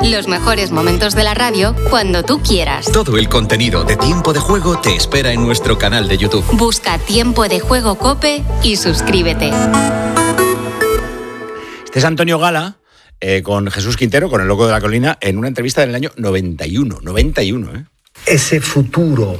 Los mejores momentos de la radio cuando tú quieras. Todo el contenido de Tiempo de Juego te espera en nuestro canal de YouTube. Busca Tiempo de Juego COPE y suscríbete. Este es Antonio Gala con Jesús Quintero, con el Loco de la Colina, en una entrevista del año 91. Ese futuro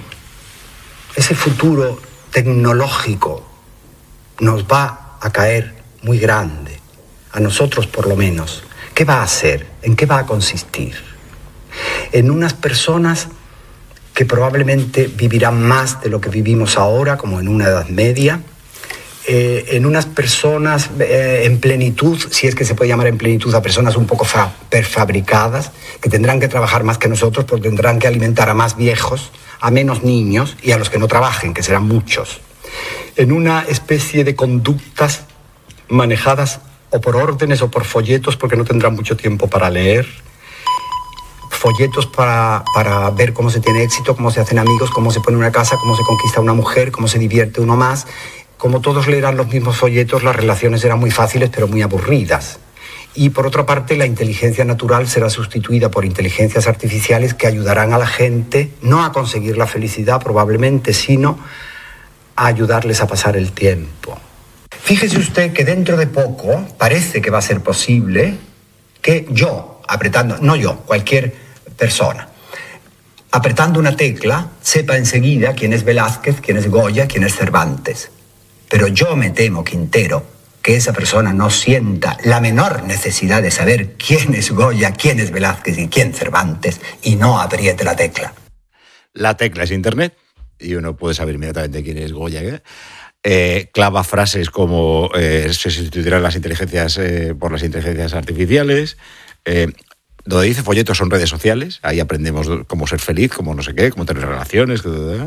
tecnológico nos va a caer muy grande, a nosotros por lo menos. ¿Qué va a hacer? ¿En qué va a consistir? En unas personas que probablemente vivirán más de lo que vivimos ahora, como en una Edad Media, en unas personas en plenitud, si es que se puede llamar en plenitud a personas un poco prefabricadas, que tendrán que trabajar más que nosotros, porque tendrán que alimentar a más viejos, a menos niños y a los que no trabajen, que serán muchos. En una especie de conductas manejadas o por órdenes o por folletos, porque no tendrán mucho tiempo para leer. Folletos para ver cómo se tiene éxito, cómo se hacen amigos, cómo se pone una casa, cómo se conquista una mujer, cómo se divierte uno más. Como todos leerán los mismos folletos, las relaciones serán muy fáciles pero muy aburridas. Y por otra parte, la inteligencia natural será sustituida por inteligencias artificiales que ayudarán a la gente no a conseguir la felicidad probablemente, sino a ayudarles a pasar el tiempo. Fíjese usted que dentro de poco parece que va a ser posible que yo, cualquier persona, apretando una tecla, sepa enseguida quién es Velázquez, quién es Goya, quién es Cervantes. Pero yo me temo, Quintero, que esa persona no sienta la menor necesidad de saber quién es Goya, quién es Velázquez y quién Cervantes, y no apriete la tecla. La tecla es Internet, y uno puede saber inmediatamente quién es Goya. Clava frases como se sustituirán las inteligencias por las inteligencias artificiales. Donde dice folletos son redes sociales, ahí aprendemos cómo ser feliz, cómo no sé qué, cómo tener relaciones.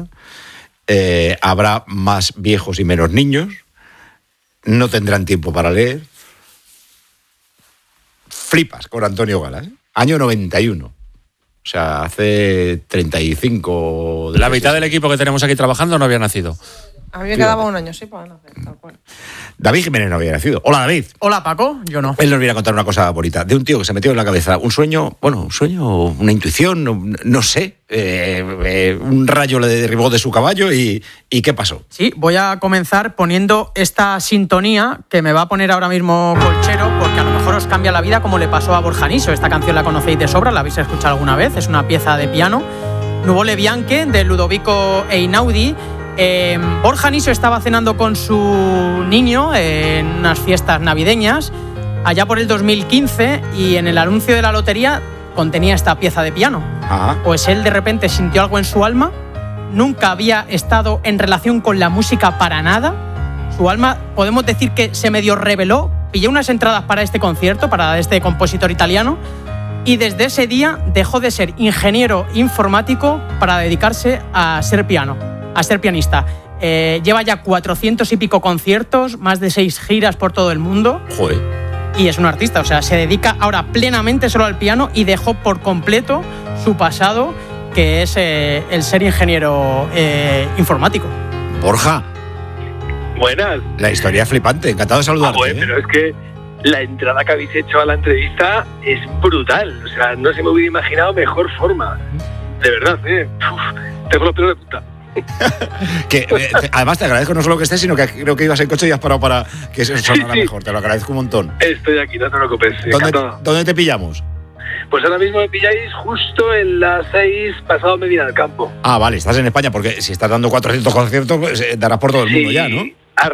Habrá más viejos y menos niños. No tendrán tiempo para leer. Flipas con Antonio Gala, ¿eh? Año 91. O sea, hace 35... La mitad del equipo que tenemos aquí trabajando no había nacido. A mí me quedaba un año, sí, para nacer, tal cual. David Jiménez no había nacido. Hola, David. Hola, Paco. Yo no. Él nos viene a contar una cosa bonita de un tío que se metió en la cabeza un sueño, una intuición, no sé. Un rayo le derribó de su caballo y ¿qué pasó? Sí, voy a comenzar poniendo esta sintonía que me va a poner ahora mismo Colchero, porque a lo mejor os cambia la vida como le pasó a Borja Niso. Esta canción la conocéis de sobra, la habéis escuchado alguna vez. Es una pieza de piano. Nuvole Bianche, de Ludovico Einaudi. Borja Niso estaba cenando con su niño en unas fiestas navideñas allá por el 2015 y en el anuncio de la lotería contenía esta pieza de piano. Pues él de repente sintió algo en su alma, nunca había estado en relación con la música para nada. Su alma, podemos decir que se medio reveló, pilló unas entradas para este concierto, para este compositor italiano, y desde ese día dejó de ser ingeniero informático para dedicarse a ser pianista. Lleva ya 400 y pico conciertos, más de 6 giras por todo el mundo. Joder. Y es un artista, o sea, se dedica ahora plenamente solo al piano y dejó por completo su pasado, que es el ser ingeniero informático. Borja. Buenas. La historia es flipante, encantado de saludarte. Pero es que la entrada que habéis hecho a la entrevista es brutal. O sea, no se me hubiera imaginado mejor forma. De verdad, tengo los pelos de punta. Además te agradezco no solo que estés, sino que creo que ibas en coche y has parado para que eso sonara mejor. Te lo agradezco un montón. Estoy aquí, no te preocupes. ¿Dónde te pillamos? Pues ahora mismo me pilláis justo en las 6 pasado Medina del Campo. Vale, estás en España, porque si estás dando 400 conciertos, pues, darás por todo el mundo ya, ¿no?